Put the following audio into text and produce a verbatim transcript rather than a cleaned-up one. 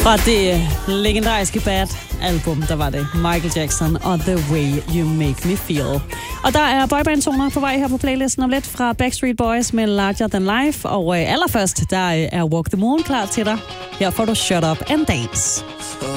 Fra det legendariske Bad-album, der var det Michael Jackson og The Way You Make Me Feel. Og der er boyband-toner på vej her på playlisten om lidt fra Backstreet Boys med Larger Than Life. Og øh, allerførst, der er Walk the Moon klar til dig. Her får du Shut Up and Dance.